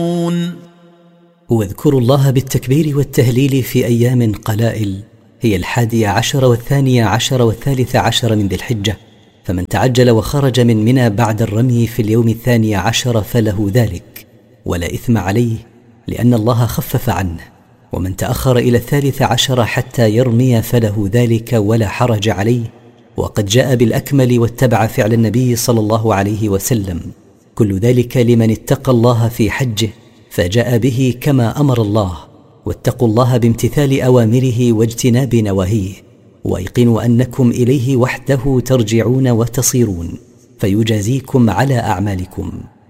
واذكروا الله بالتكبير والتهليل في أيام قلائل، هي 11 و12 و13 من ذي الحجة، فمن تعجل وخرج من منى بعد الرمي في اليوم 12 فله ذلك ولا إثم عليه، لأن الله خفف عنه. ومن تأخر إلى 13 حتى يرمي فله ذلك ولا حرج عليه، وقد جاء بالأكمل واتبع فعل النبي صلى الله عليه وسلم. كل ذلك لمن اتقى الله في حجه فجاء به كما أمر الله. واتقوا الله بامتثال أوامره واجتناب نواهيه، وايقنوا أنكم إليه وحده ترجعون وتصيرون، فيجازيكم على أعمالكم.